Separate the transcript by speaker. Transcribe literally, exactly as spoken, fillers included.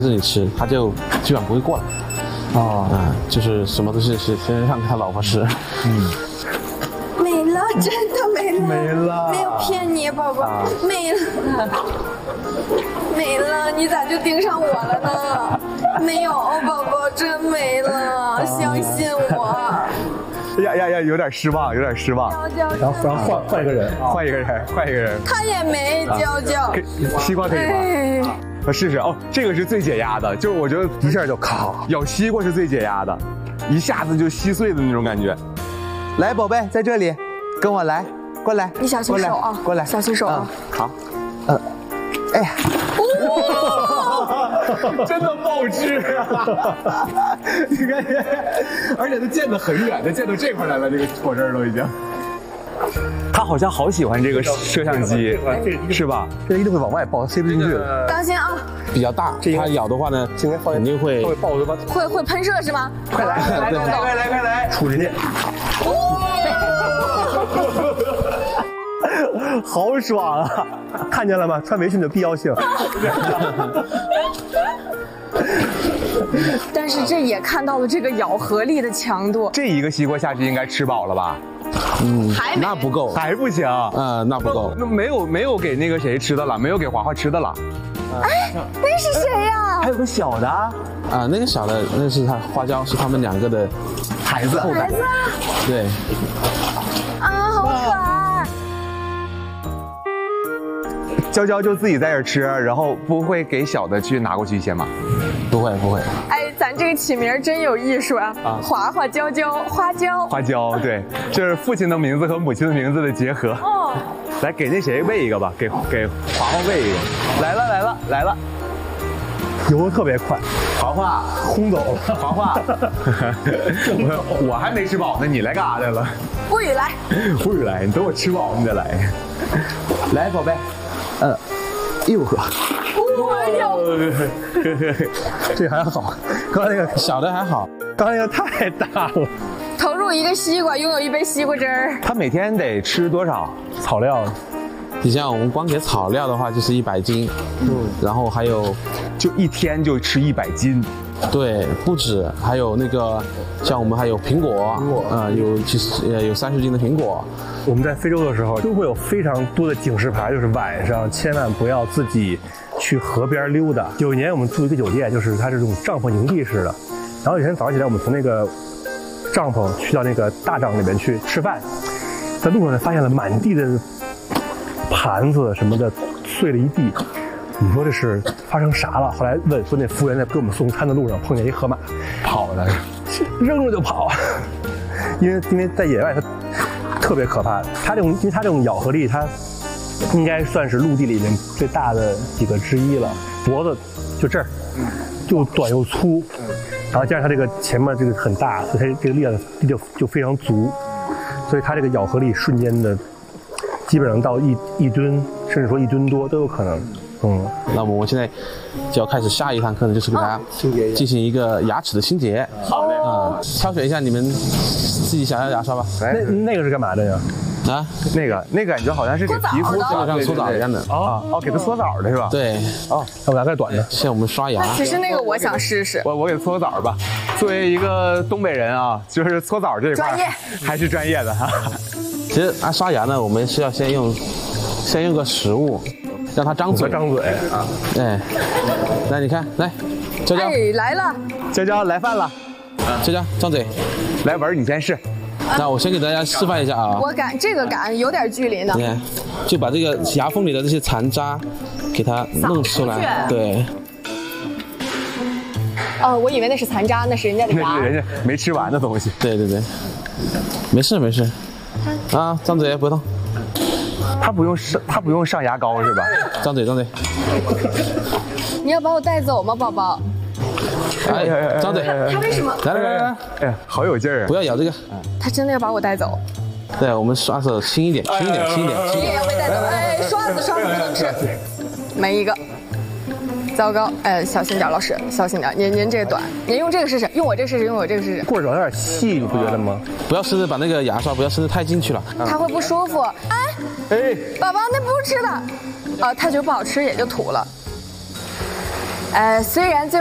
Speaker 1: 这里吃，他就基本上不会过来。哦，啊，就是什么都是是先让他老婆吃。嗯。
Speaker 2: 没了，真的没了。
Speaker 3: 没了。
Speaker 2: 没有骗你，宝宝，啊、没了。没了，你咋就盯上我了呢？没有，宝宝真没了，相信我。
Speaker 3: 呀呀呀，有点失望，有点失望。
Speaker 2: 娇娇，
Speaker 3: 然后然后换换一个人，换一个人，换一个人。
Speaker 2: 他也没娇娇，
Speaker 3: 西瓜可以吗？哎、我试试哦，这个是最解压的，就是我觉得一下就咔，咬西瓜是最解压的，一下子就稀碎的那种感觉。来，宝贝，在这里，跟我来，过来。
Speaker 2: 你小心手啊，
Speaker 3: 过来，
Speaker 2: 小心手啊。
Speaker 3: 嗯、好，嗯、呃，哎呀。真的爆汁啊！你看，而且它溅得很远，它溅到这块来了，这个果汁都已经。他好像好喜欢这个摄像机，是吧？这一定会往外爆，塞不进去。
Speaker 2: 当心啊！
Speaker 1: 比较大，它咬的话呢，肯定会
Speaker 3: 会爆的吧？
Speaker 2: 会会喷射是吗？
Speaker 3: 快来，快来，快来，快来，快来！出进去。好爽啊！看见了吗？穿围裙的必要性。
Speaker 2: 但是这也看到了这个咬合力的强度。
Speaker 3: 这一个西瓜下去应该吃饱了吧？
Speaker 1: 嗯，还那不够，
Speaker 3: 还不行。
Speaker 1: 嗯，那不够。
Speaker 3: 那没有没有给那个谁吃的了，没有给华华吃的了。
Speaker 2: 哎，那是谁呀？
Speaker 3: 还有个小的啊，
Speaker 1: 那个小的那是他花椒，是他们两个的
Speaker 3: 孩子。
Speaker 1: 后代。
Speaker 2: 孩子。
Speaker 1: 对。
Speaker 2: 啊，好可爱。
Speaker 3: 娇娇就自己在这吃，然后不会给小的去拿过去先吗？
Speaker 1: 不会不会。
Speaker 2: 哎，咱这个起名真有艺术啊！啊，华华娇娇花椒。
Speaker 3: 花椒，对，这是父亲的名字和母亲的名字的结合。哦，来给那谁喂一个吧，给给华华喂一个。来了来了来了，游得特别快，华华轰走了，华华。我我还没吃饱呢，你来干啥来了？
Speaker 2: 不语来，
Speaker 3: 不语来，你等我吃饱你再来。来，宝贝。嗯，又喝。
Speaker 2: 哎呦，
Speaker 3: 这还好，刚才那个
Speaker 1: 小的还好，
Speaker 3: 刚才那个太大了。
Speaker 2: 投入一个西瓜，拥有一杯西瓜汁儿。
Speaker 3: 他每天得吃多少草料？
Speaker 1: 你像我们光给草料的话，就是一百斤，嗯，然后还有，
Speaker 3: 就一天就吃一百斤。
Speaker 1: 对，不止，还有那个，像我们还有苹果，苹果，呃，有其实呃有三十斤的苹果。
Speaker 4: 我们在非洲的时候，都会有非常多的警示牌，就是晚上千万不要自己去河边溜达。有一年我们住一个酒店，就是它是这种帐篷营地式的，然后有一天早上起来，我们从那个帐篷去到那个大帐里面去吃饭，在路上呢发现了满地的盘子什么的碎了一地。我们说这是发生啥了？后来问说那服务员在给我们送餐的路上碰见一河马，跑的，扔了就跑，因为因为在野外它特别可怕。它这种因为它这种咬合力，它应该算是陆地里面最大的几个之一了。脖子就这儿，又短又粗，然后加上它这个前面这个很大，所以它这个力量力就就非常足，所以它这个咬合力瞬间的基本上到一一吨，甚至说一吨多都有可能。嗯，
Speaker 1: 那么我们现在就要开始下一堂课呢，就是给大家进行一个牙齿的清洁。
Speaker 3: 好嘞，
Speaker 1: 嗯，挑选一下你们自己想要的牙刷吧。
Speaker 4: 那那个是干嘛的呀？
Speaker 1: 啊，
Speaker 3: 那个那个感觉好像是给皮肤
Speaker 1: 基本上搓澡一样的。
Speaker 3: 哦哦，给它搓澡的是吧？
Speaker 1: 对。
Speaker 3: 哦，
Speaker 4: 我拿个短的。
Speaker 1: 像我们刷牙。
Speaker 2: 其实那个我想试试。
Speaker 3: 我我给搓个澡吧。作为一个东北人啊，就是搓澡这一块
Speaker 2: 专业
Speaker 3: 还是专业的哈。
Speaker 1: 其实啊，刷牙呢，我们是要先用先用个食物。让它张嘴，
Speaker 4: 张嘴啊！
Speaker 1: 哎，来，你看，来，娇娇，
Speaker 2: 哎，来了，
Speaker 3: 娇娇来饭了，
Speaker 1: 娇娇张嘴，
Speaker 3: 来文你先试。
Speaker 1: 那我先给大家示范一下啊。
Speaker 2: 我敢，这个敢，有点距离呢。
Speaker 1: 你看，就把这个牙缝里的这些残渣给它弄出来，对。
Speaker 2: 哦，我以为那是残渣，那是人家的牙。
Speaker 3: 那是人家没吃完的东西。
Speaker 1: 对对对，没事没事，啊，张嘴不动。
Speaker 3: 他不用上，他不用上牙膏是吧？
Speaker 1: 张嘴，张嘴。
Speaker 2: 你要把我带走吗，宝宝？
Speaker 1: 哎，张嘴。
Speaker 2: 他为什么？
Speaker 1: 来来来来，
Speaker 3: 哎，好有劲儿啊！
Speaker 1: 不要咬这个。
Speaker 2: 他真的要把我带走？
Speaker 1: 对，我们刷手轻一点，轻一点，轻一点，轻一点。
Speaker 2: 要被带走？哎，刷子，刷子不能吃。没一个。糟糕，哎，小心点，老师，小心点。您您这个短，您用这个试试，用我这个试试，用我这个试试。
Speaker 4: 棍儿有点细，你不觉得吗？
Speaker 1: 不要伸着把那个牙刷不要伸得太进去了，
Speaker 2: 他会不舒服。哎哎，宝宝那不是吃的，啊，他觉得不好吃也就吐了。 呃，虽然最